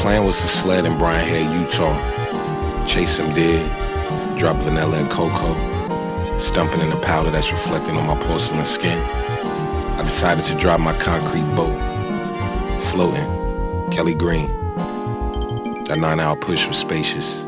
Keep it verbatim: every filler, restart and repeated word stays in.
plan was to sled in Bryan Head, Utah. Chase some deer, drop vanilla and cocoa, stumping in the powder that's reflecting on my porcelain skin. I decided to drive my concrete boat, floating, Kelly Green. That nine-hour push was spacious.